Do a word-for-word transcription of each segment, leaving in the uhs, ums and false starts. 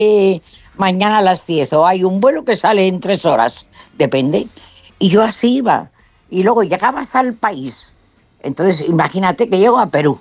sale mañana a las diez o hay un vuelo que sale en tres horas, depende. Y yo así iba. Y luego llegabas al país. Entonces, imagínate que llego a Perú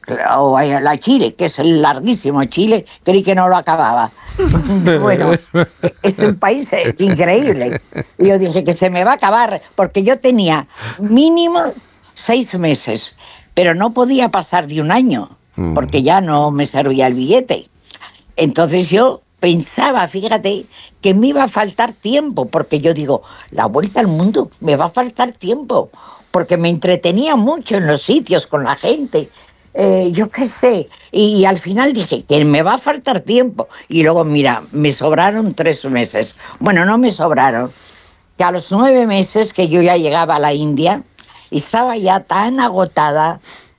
o a la Chile, que es el larguísimo Chile, creí que no lo acababa. Bueno, es un país increíble. Y yo dije que se me va a acabar, porque yo tenía mínimo seis meses, pero no podía pasar de un año, porque ya no me servía el billete. Entonces yo pensaba, fíjate, que me iba a faltar tiempo, porque yo digo, la vuelta al mundo, me va a faltar tiempo, porque me entretenía mucho en los sitios, con la gente, eh, yo qué sé, y al final dije que me va a faltar tiempo, y luego mira, me sobraron tres meses. Bueno, no me sobraron, que a los nueve meses que yo ya llegaba a la India, estaba ya tan agotada,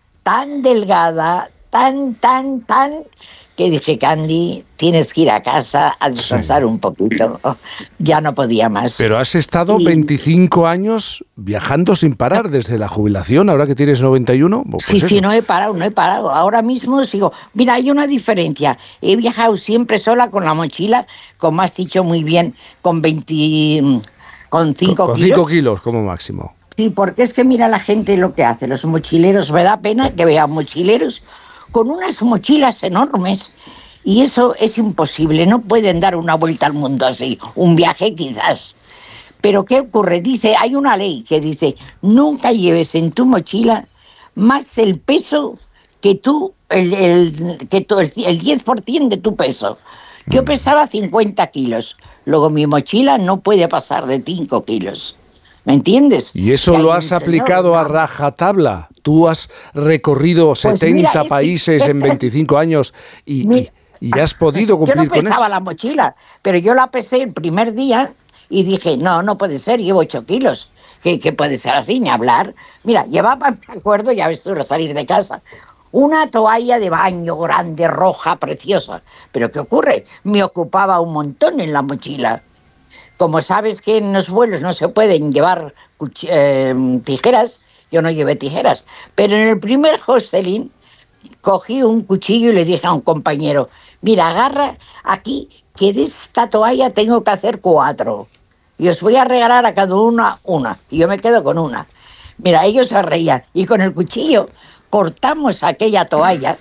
tan delgada, tan, tan, tan... que dije, Candy, tienes que ir a casa a descansar sí. un poquito. Oh, ya no podía más. Pero has estado y... veinticinco años viajando sin parar desde la jubilación, ahora que tienes noventa y uno. Pues sí, eso. sí, no he parado, no he parado. Ahora mismo sigo. Mira, hay una diferencia. He viajado siempre sola con la mochila, como has dicho muy bien, con veinte, con cinco con, kilos. Con cinco kilos como máximo. Sí, porque es que mira la gente lo que hace, los mochileros, me da pena que vean mochileros con unas mochilas enormes, y eso es imposible, no pueden dar una vuelta al mundo así, un viaje quizás. Pero ¿qué ocurre? Dice, hay una ley que dice, nunca lleves en tu mochila más el peso que tú, el, el, que tú, el, el diez por ciento de tu peso. Yo pesaba cincuenta kilos, luego mi mochila no puede pasar de cinco kilos. ¿Me entiendes? ¿Y eso lo has aplicado a rajatabla? Tú has recorrido pues setenta mira, países que, en veinticinco años y, mira, y, y has podido cumplir con eso. Yo no pesaba la mochila, pero yo la pesé el primer día y dije, no, no puede ser, llevo ocho kilos. ¿Qué, qué puede ser así, ni hablar? Mira, llevaba, me acuerdo, ya ves tú, al salir de casa, una toalla de baño grande, roja, preciosa. Pero ¿qué ocurre? Me ocupaba un montón en la mochila. Como sabes que en los vuelos no se pueden llevar cuch- eh, tijeras, yo no llevé tijeras, pero en el primer hostelín cogí un cuchillo y le dije a un compañero, mira, agarra aquí, que de esta toalla tengo que hacer cuatro, y os voy a regalar a cada uno una, y yo me quedo con una. Mira, ellos se reían, y con el cuchillo cortamos aquella toalla,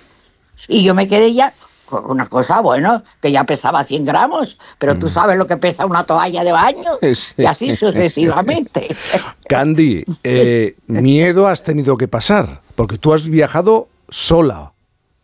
y yo me quedé ya... una cosa, bueno, que ya pesaba cien gramos, pero tú sabes lo que pesa una toalla de baño, sí. Y así sucesivamente. Candy, eh, miedo has tenido que pasar, porque tú has viajado sola.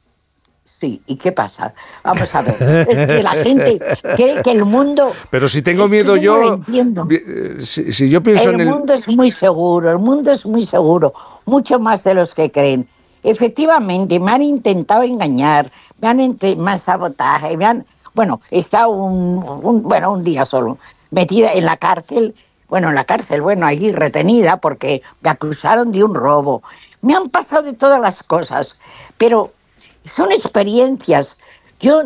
Sí, ¿y qué pasa? Vamos a ver, es que la gente cree que el mundo... Pero si tengo miedo yo... yo... No lo entiendo. Si, si yo pienso el en el... El mundo es muy seguro, el mundo es muy seguro, mucho más de los que creen. Efectivamente, me han intentado engañar, me han, ent- me han sabotaje, me han... Bueno, he estado un, un, bueno, un día solo metida en la cárcel, bueno, en la cárcel, bueno, allí retenida porque me acusaron de un robo. Me han pasado de todas las cosas, pero son experiencias. Yo,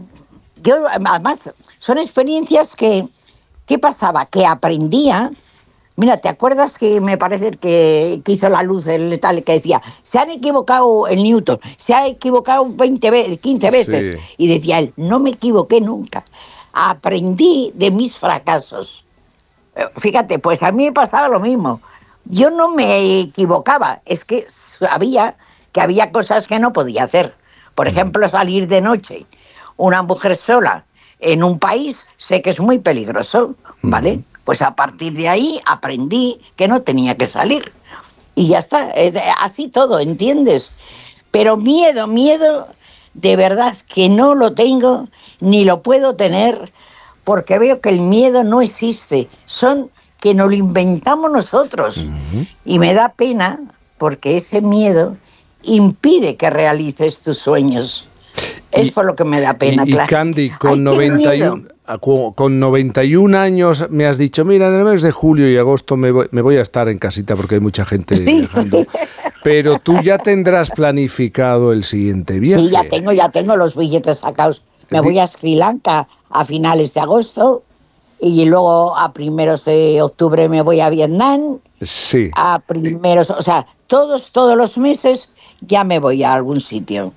yo además, son experiencias que, ¿qué pasaba? Que aprendía... Mira, ¿te acuerdas que me parece que, que hizo la luz el tal que decía, se han equivocado el Newton, se ha equivocado veinte veces, quince veces? Sí. Y decía él, no me equivoqué nunca. Aprendí de mis fracasos. Fíjate, pues a mí me pasaba lo mismo. Yo no me equivocaba, es que sabía que había cosas que no podía hacer. Por ejemplo, salir de noche. Una mujer sola en un país, sé que es muy peligroso, ¿vale? Mm. Pues a partir de ahí aprendí que no tenía que salir. Y ya está, así todo, ¿entiendes? Pero miedo, miedo, de verdad que no lo tengo, ni lo puedo tener, porque veo que el miedo no existe. Son que nos lo inventamos nosotros. Uh-huh. Y me da pena, porque ese miedo impide que realices tus sueños. Es por lo que me da pena, y, y claro. Candy, con noventa y uno, con noventa y un años me has dicho, mira, en el mes de julio y agosto me voy, me voy a estar en casita porque hay mucha gente sí, viajando. Sí. Pero tú ya tendrás planificado el siguiente viaje. Sí, ya tengo, ya tengo los billetes sacados. Me voy a Sri Lanka a finales de agosto y luego a primeros de octubre me voy a Vietnam. Sí. A primeros, o sea, todos, todos los meses ya me voy a algún sitio.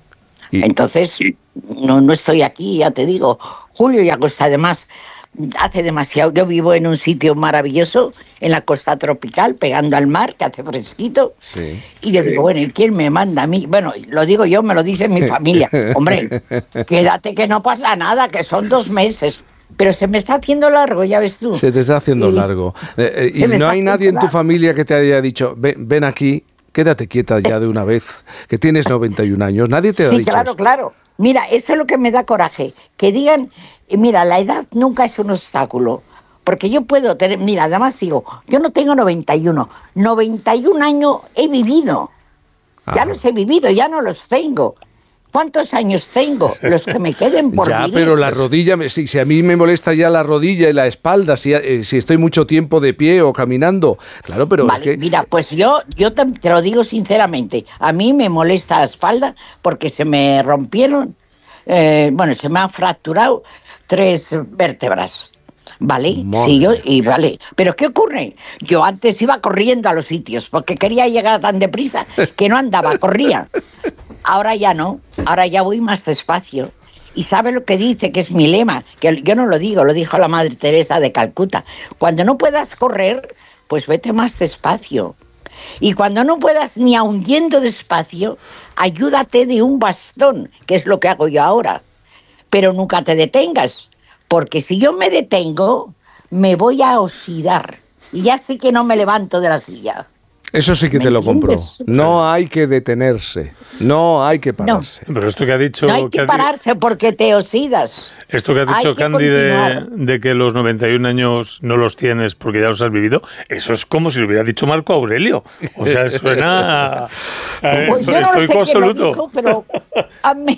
Y... Entonces, no, no estoy aquí, ya te digo. Julio y agosto, además, hace demasiado. Yo vivo en un sitio maravilloso, en la costa tropical, pegando al mar, que hace fresquito. Sí. Y yo digo, bueno, ¿y quién me manda a mí? Bueno, lo digo yo, me lo dice mi familia. Hombre, quédate que no pasa nada, que son dos meses. Pero se me está haciendo largo, ya ves tú. Se te está haciendo y, largo. Eh, eh, y no hay nadie en tu familia que te haya dicho, ven, ven aquí, quédate quieta ya de una vez, que tienes noventa y un años. Nadie te ha sí, dicho. Sí, claro, eso. claro. Mira, eso es lo que me da coraje. Que digan, mira, la edad nunca es un obstáculo. Porque yo puedo tener, mira, además digo, yo no tengo noventa y uno. noventa y un años he vivido. Ah. Ya los he vivido, ya no los tengo. ¿Cuántos años tengo? Los que me queden por ya, vivir. Pero la rodilla, si, si a mí me molesta ya la rodilla y la espalda, si, eh, si estoy mucho tiempo de pie o caminando, claro, pero vale, es que... Mira, pues yo, yo te, te lo digo sinceramente, a mí me molesta la espalda porque se me rompieron, eh, bueno, se me han fracturado tres vértebras. ¿Vale? Madre. Sí, yo, y vale. Pero ¿qué ocurre? Yo antes iba corriendo a los sitios porque quería llegar tan deprisa que no andaba, corría. Ahora ya no, ahora ya voy más despacio. Y sabe lo que dice, que es mi lema, que yo no lo digo, lo dijo la Madre Teresa de Calcuta. Cuando no puedas correr, pues vete más despacio. Y cuando no puedas ni aun yendo despacio, ayúdate de un bastón, que es lo que hago yo ahora. Pero nunca te detengas, porque si yo me detengo, me voy a oxidar. Y ya sé que no me levanto de la silla. Eso sí que te lo compro. No hay que detenerse, no hay que pararse. No. Pero esto que ha dicho... No hay que, que pararse porque te oxidas. Esto que ha dicho Candy de, de que los noventa y un años no los tienes porque ya los has vivido, eso es como si lo hubiera dicho Marco Aurelio. O sea, suena... pues estoy, yo no estoy sé absoluto. Lo dijo, pero a mí...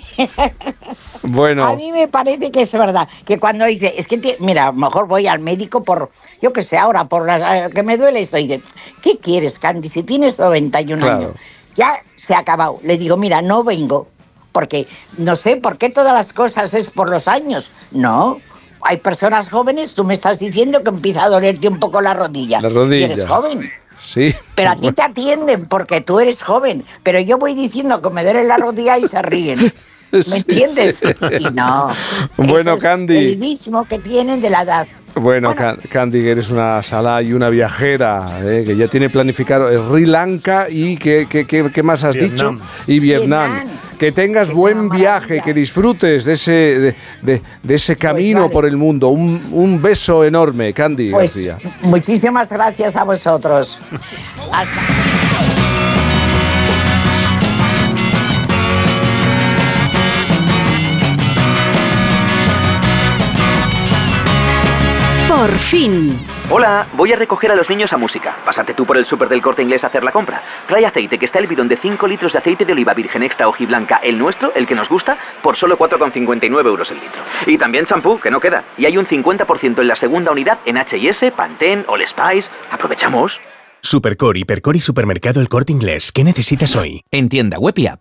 Bueno. A mí me parece que es verdad, que cuando dice, es que, te, mira, a lo mejor voy al médico por, yo que sé, ahora, por las, que me duele esto, y dice, ¿qué quieres, Candy? Si tienes noventa y un claro. años, ya se ha acabado. Le digo, mira, no vengo, porque no sé por qué todas las cosas es por los años. No, hay personas jóvenes, tú me estás diciendo que empieza a dolerte un poco la rodilla. La rodilla. Y eres joven. Sí. Pero a ti te atienden porque tú eres joven, pero yo voy diciendo que me duele la rodilla y se ríen. ¿Me entiendes? Y no. Bueno, Candy. Es el mismo que tienen de la edad. Bueno, bueno. Candy, eres una salá y una viajera, eh, que ya tiene planificado Sri Lanka y ¿qué, qué, qué, qué más has Vietnam. dicho? Y Vietnam. Vietnam. Que tengas es buen viaje, que disfrutes de ese, de, de, de ese camino pues vale. por el mundo. Un, un beso enorme, Candy pues, García. Muchísimas gracias a vosotros. Hasta... Por fin. Hola, voy a recoger a los niños a música. Pásate tú por el súper del Corte Inglés a hacer la compra. Trae aceite, que está el bidón de cinco litros de aceite de oliva virgen extra hojiblanca, el nuestro, el que nos gusta, por solo cuatro con cincuenta y nueve euros el litro. Y también champú, que no queda. Y hay un cincuenta por ciento en la segunda unidad en H y S, Pantene, All Spice. ¡Aprovechamos! Supercore, Hipercore y Supermercado El Corte Inglés. ¿Qué necesitas hoy? En tienda web y app.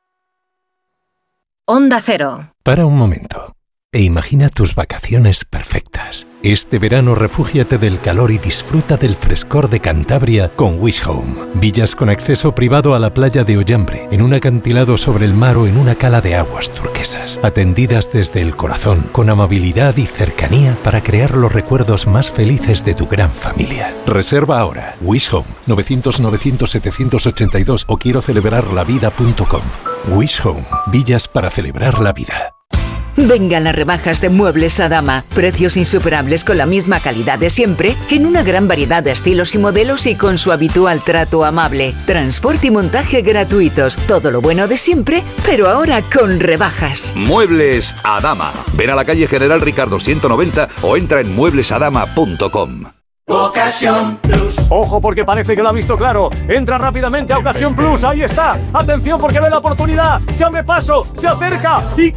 Onda Cero. Para un momento. E imagina tus vacaciones perfectas. Este verano refúgiate del calor y disfruta del frescor de Cantabria con Wish Home. Villas con acceso privado a la playa de Ollambre, en un acantilado sobre el mar o en una cala de aguas turquesas. Atendidas desde el corazón, con amabilidad y cercanía para crear los recuerdos más felices de tu gran familia. Reserva ahora. Wish Home, novecientos novecientos setecientos ochenta y dos o quiero celebrar la vida punto com. Wish Home. Villas para celebrar la vida. Vengan las rebajas de Muebles Adama. Precios insuperables con la misma calidad de siempre, en una gran variedad de estilos y modelos y con su habitual trato amable. Transporte y montaje gratuitos. Todo lo bueno de siempre, pero ahora con rebajas. Muebles Adama. Ven a la calle General Ricardo ciento noventa o entra en muebles adama punto com. Ocasión Plus. Ojo porque parece que lo ha visto claro. Entra rápidamente a Ocasión Plus. Ahí está. Atención porque ve la oportunidad. Se abre paso, se acerca y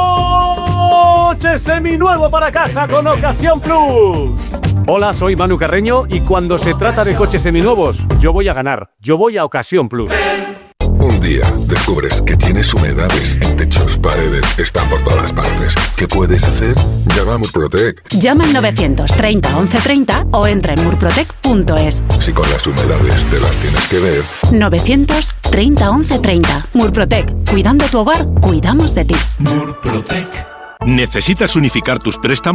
coche seminuevo para casa con Ocasión Plus. Hola, soy Manu Carreño y cuando se trata de coches seminuevos, yo voy a ganar. Yo voy a Ocasión Plus. Un día descubres que tienes humedades en techos, paredes, están por todas partes. ¿Qué puedes hacer? Llama a Murprotec. Llama al novecientos treinta once treinta o entra en murprotec punto es. Si con las humedades te las tienes que ver. novecientos treinta once treinta. Murprotec. Cuidando tu hogar, cuidamos de ti. Murprotec. ¿Necesitas unificar tus préstamos?